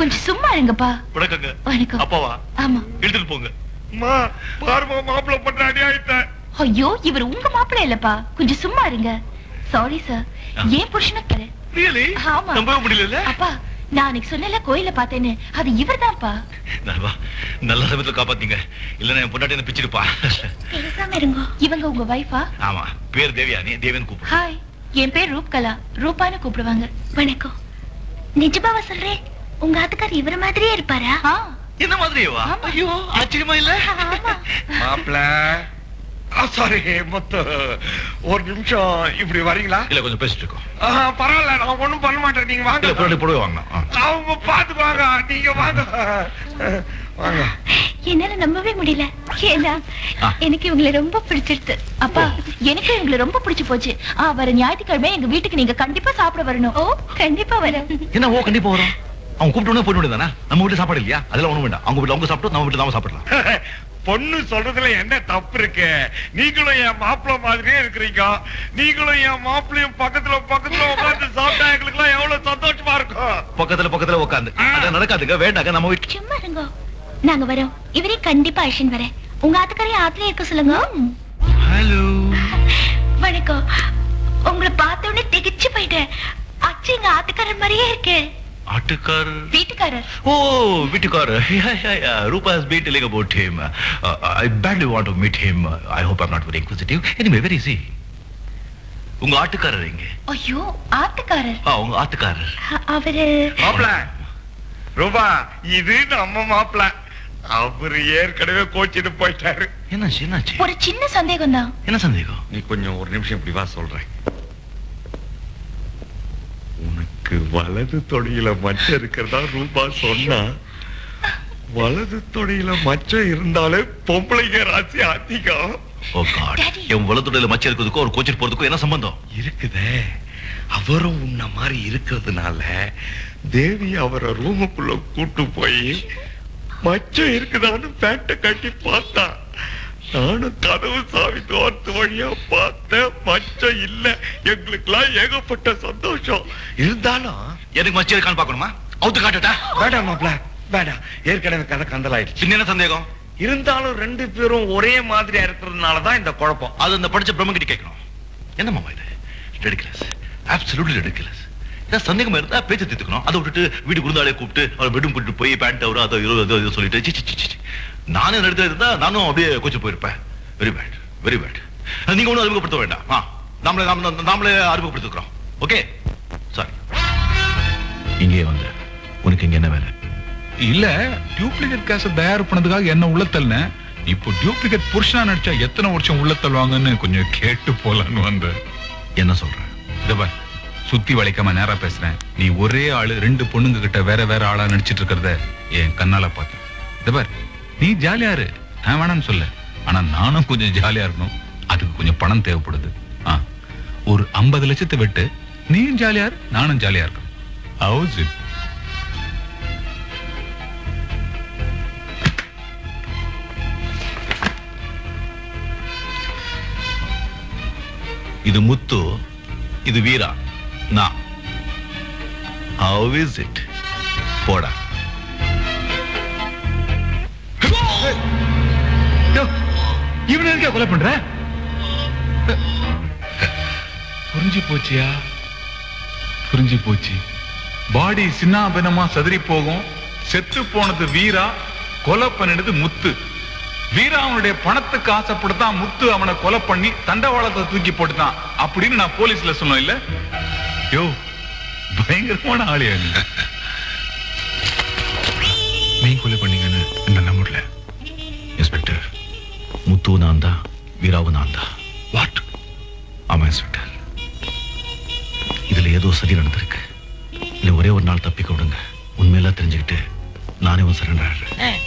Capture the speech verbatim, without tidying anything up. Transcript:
கொஞ்சம் சும்மா இருங்கப்பா. வணக்கங்க. வணக்கம். அப்பாவா? ஆமா. எடுத்துட்டு போங்க. அம்மா பாருமா மாப்பிள்ள பண்ற அநியாயத்தை. ஐயோ இவர் உங்க மாப்பிள்ள இல்லப்பா. கொஞ்சம் சும்மா இருங்க. Sorry sir. ஏன் புருஷனுக்கு ரியலி? ஆமா. நம்பவே முடியல. அப்பா நான் அன்னைக்கு சொன்னல கோயில பார்த்தேன்னு அது இவர்தான்ப்பா. நல்வா நல்ல சமயத்துல காப்பாத்தீங்க. இல்லன்னா என் பொண்டாட்டி என்ன பிச்சிருப்பா. பேசாம இருங்க. இவங்க உங்க வைஃபா? ஆமா. பேர் தேவியானி. தேவன் கூப்பிடு. ஹாய். என் பேர் ரூப்கலா. ரூபான்னு கூப்பிடுவாங்க. வணக்கம். நிஜமாவா சொல்றேன்? உங்க ஆத்துக்கார் இவர மாதிரியே இருப்பாரா? என்ன மாதிரியேவா? ஐயோ ஆச்சரியமா இல்ல? மாப்பிள்ள சாரி மொத்த ஒரு நிமிஷம் இப்படி வரீங்களா? இல்ல கொஞ்சம் பேசிட்டு இருக்கோம். பரவாயில்ல நான் ஒண்ணும் பண்ண மாட்டேன். நீங்க வாங்க. இல்ல புடவை வாங்கலாம். அவங்க பாத்துக்குவாங்க. நீங்க வாங்க வாங்க. என்னால நம்பவே முடியல. ஏன்னா எனக்கு இவங்களை ரொம்ப பிடிச்சிருச்சு. அப்பா எனக்கு இவங்களை ரொம்ப பிடிச்சு போச்சு. ஆ வர ஞாயிற்றுக்கிழமை எங்க வீட்டுக்கு நீங்க கண்டிப்பா சாப்பிட வரணும். ஓ கண்டிப்பா வரேன். என்ன ஓ கண்டிப்பா வரும். அவங்க கூப்பிட்டு போயிட்டு வேண்டியதானே? நம்ம வீட்டுல சாப்பாடு இல்லையா? அதெல்லாம் ஒண்ணும் வேண்டாம். அவங்க வீட்டுல அவங்க சாப்பிட்டு நம்ம வீட்டுல நாம சாப்பிடலாம். பொண்ணு சொல்றதுல என்ன தப்பு இருக்கு? நீங்களும் என் மாப்பிள்ள மாதிரியே இருக்கிறீங்க. நீங்களும் என் மாப்பிள்ளையும் பக்கத்துல பக்கத்துல உட்காந்து சாப்பிட்டா எங்களுக்கு எல்லாம் எவ்வளவு சந்தோஷமா இருக்கும். பக்கத்துல பக்கத்துல உட்காந்து அது நடக்காதுங்க. வேண்டாங்க. நம்ம வீட்டு சும்மா இருங்க. நாங்க வரோம். இவரே கண்டிப்பா அழைச்சிட்டு வரேன். உங்க ஆத்துக்காரையும் ஆத்துலயே இருக்க சொல்லுங்க. ஹலோ வணக்கம். உங்களை பார்த்த உடனே திகிச்சு போயிட்டேன். அச்சு எங்க ஆத்துக்காரர் மாதிரியே இருக்கு. ஆட்டுக்காரர்? வீட்டுக்காரர். ஓ வீட்டுக்காரர். Yeah, yeah, yeah. Rupa has been telling about him. Uh, I badly want to meet him. I hope I'm not very inquisitive. Anyway, where is he? உங்க ஆட்டுக்காரர் எங்க? ஐயோ ஆத்துக்காரர். ஆ உங்க ஆட்டுக்காரர். அவரு மாப்பிள்ள ரூபா இது நம்ம மாப்பிள்ள. அவரு ஏற்கனவே கோச்சிட்டு போயிட்டாரு. என்னாச்சு என்னாச்சு? ஒரு சின்ன சந்தேகம் தான். என்ன சந்தேகம்? நீ கொஞ்சம் ஒரு நிமிஷம் இப்படி வா சொல்றேன். உனக்கு வலது தொடையில மச்சம் இருக்கிறதா ரூபா சொன்னா. வலது தொடையில மச்சம் இருந்தாலே பொம்பளைங்க ராசி அதிகம். ஓ காட். என் வலது தொடையில மச்சம் இருக்கிறதுக்கும் ஒரு கோச்சிட்டு போறதுக்கும் என்ன சம்பந்தம் இருக்குதே? அவரும் உன்ன மாதிரி இருக்கிறதுனால தேவி அவரை ரூமுக்குள்ள கூட்டு போய் மச்சம் இருக்குதான்னு பேட்டை கட்டி பார்த்தா. நானும் கதவு சாவி தோர்த்து வழியா பார்த்தேன். மச்சம் இல்ல. எங்களுக்கு எல்லாம் ஏகப்பட்ட சந்தோஷம். இருந்தாலும் எனக்கு மச்சம் இருக்கான்னு பாக்கணுமா? அவுத்து காட்டுட்டா? வேண்டாம் மாப்ள வேண்டாம். ஏற்கனவே கதை கந்தலாயிடுச்சு. என்ன சந்தேகம்? இருந்தாலும் ரெண்டு பேரும் ஒரே மாதிரியா இருக்கிறதுனாலதான் இந்த குழப்பம். அது அந்த படிச்ச பிரம்மகிட்ட கேட்கணும். என்ன மாமா இது? ரெடிகுலஸ். Absolutely ridiculous. ஏதாவது சந்தேகமா இருந்தா பேச்சு தீர்த்துக்கணும். அதை விட்டுட்டு வீட்டுக்கு இருந்தாலே கூப்பிட்டு அவர் பெட்ரூம் கூட்டிட்டு போய் பேண்ட் அவர் அதை இருபது சொல்லிட்டு சி சி சி நானும் எடுத்து இருந்தா நானும் அப்படியே கோச்சு போயிருப்பேன். Very bad very bad. நீங்க ஒன்றும் அறிமுகப்படுத்த வேண்டாம். நாமளே நாமளே அறிமுகப்படுத்திக்கிறோம். Okay sorry. இங்கே வந்து உனக்கு இங்க என்ன வேலை? இல்ல டியூப்ளிகேட் கேஸ தயார் பண்ணதுக்காக என்ன உள்ள தள்ளன. இப்போ டியூப்ளிகேட் புருஷனா நடிச்சா எத்தனை வருஷம் உள்ள தள்ளுவாங்கன்னு கொஞ்சம் கேட்டு போலான்னு வந்த. என்ன சொல்ற? இதோ சுத்தி வளைக்காம நேரா பேசுறேன். நீ ஒரே ஆளு ரெண்டு பொண்ணுங்க கிட்ட வேற வேற ஆளா நடிச்சிட்டு இருக்கிறத என் கண்ணால பார்த்தேன். இதோ நீ ஜாலியா இரு, நான் வேணாம்னு சொல்ல. ஆனா நானும் கொஞ்சம் ஜாலியா இருக்கணும். அதுக்கு கொஞ்சம் பணம் தேவைப்படுது. ஒரு ஐம்பது லட்சத்தை விட்டு நீயும் ஜாலியா இரு, நானும் ஜாலியா இருக்கணும். How's it? இது முத்து, இது வீரா, நான். How is it? போடா. இவனை எதுக்கா கொலை பண்ற? புரிஞ்சு போச்சியா? புரிஞ்சு போச்சு. பாடி சின்ன பின்னமா சதுரி போகும். செத்து போனது வீரா, கொலை பண்ணினது முத்து. வீரா அவனுடைய பணத்துக்கு ஆசைப்படுத்தான். முத்து அவனை கொலை பண்ணி தண்டவாளத்தை தூக்கி போட்டுதான் அப்படின்னு நான் போலீஸ்ல சொன்னோம் இல்ல? யோ பயங்கரமான ஆளியா நீ. நீ கொலை பண்ணீங்கன்னு என்ன நம்பல இன்ஸ்பெக்டர். முத்து நான் தான், வீராவு நான் தான். வாட்? ஆமா இன்ஸ்பெக்டர். இதுல ஏதோ சரி நடந்திருக்கு. இல்ல ஒரே ஒரு நாள் தப்பிக்க விடுங்க. உண்மையெல்லாம் தெரிஞ்சுக்கிட்டு நானே ஒரு சரண்டர் ஆடுறேன்.